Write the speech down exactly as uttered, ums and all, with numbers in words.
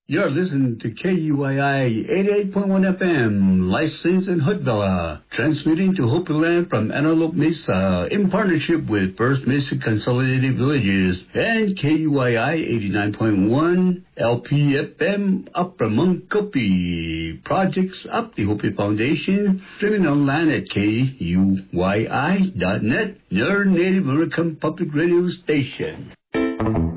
You're listening to K U I I eighty-eight point one F M, licensed in Hoodvilla, transmitting to Hopi Land from Antelope Mesa in partnership with First Mesa Consolidated Villages and K U I I eighty-nine point one L P F M Upper Munkopi. Projects up the Hopi Foundation, streaming online at K U Y I dot net, your Native American public radio station.